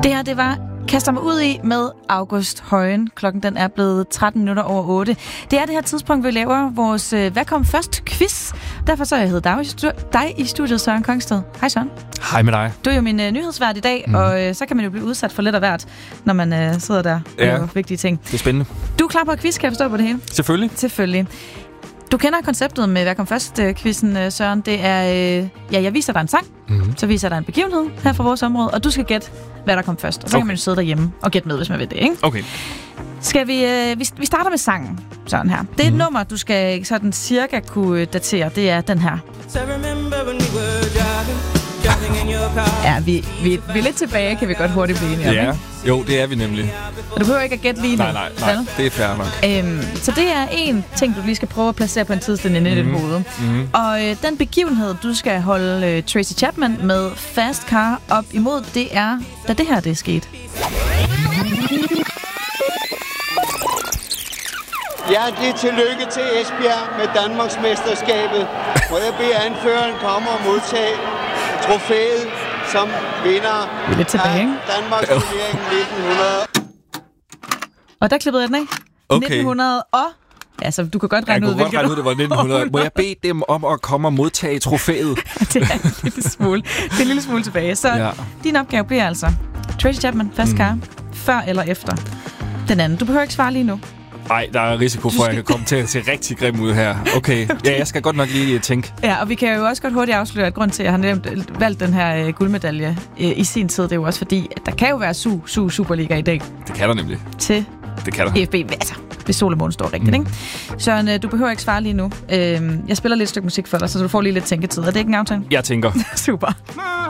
Det her, det var Kaster mig ud i med August Højen. Klokken den er blevet 13 minutter over 8. Det er det her tidspunkt, vi laver vores Hvad kom først? Quiz. Derfor så har jeg heddet dig i studiet, Søren Kongsted. Hej Søren. Hej med dig. Du er jo min nyhedsvært i dag, og så kan man jo blive udsat for lidt af hvert, når man sidder der og vigtige ting. Det er spændende. Du er klar på et quiz, kan jeg forstå på det hele? Selvfølgelig. Du kender konceptet med Hvad kom først-quizzen, Søren. Det er, jeg viser dig en sang, så viser jeg dig en begivenhed her fra vores område, og du skal gætte, hvad der kom først. Og så kan man jo sidde derhjemme og gætte med, hvis man vil det, ikke? Okay. Skal vi starter med sangen, sådan her. Det er et nummer, du skal sådan cirka kunne datere. Det er den her. Ja, vi er lidt tilbage, kan vi godt hurtigt blive enige om, ja. Jo, det er vi nemlig. Og du behøver ikke at gætte lige nu. Nej, det er fair nok. Så det er en ting, du lige skal prøve at placere på en tidslinje i dit hoved. Og den begivenhed, du skal holde Tracy Chapman med Fast Car op imod, det er, da det her det er sket. Hjertelig tillykke til Esbjerg med Danmarksmesterskabet, hvor jeg beder anføreren komme og modtage trofæet som vinder af Danmarks turnering 1900. Og der klippede jeg den af. Okay. 1900 og... Altså, du kan godt regne ud, hvilket det var 1900. Må jeg bede dem om at komme og modtage trofæet? Det er en lille smule tilbage. Så din opgave bliver altså Tracy Chapman, Fast Car, før eller efter den anden. Du behøver ikke svare lige nu. Nej, der er risiko for, at jeg kan komme til at se rigtig grim ud her. Okay. Ja, jeg skal godt nok lige tænke. Ja, og vi kan jo også godt hurtigt afsløre, at grund til, at jeg har valgt den her guldmedalje i sin tid, det er jo også fordi, at der kan jo være Superliga i dag. Det kan der nemlig. Til det kan der. EFB, altså, hvis sol og måne står rigtigt, ikke? Så du behøver ikke svare lige nu. Jeg spiller lidt stykke musik for dig, så du får lige lidt tænketid. Er det ikke en aftale? Jeg tænker. Super.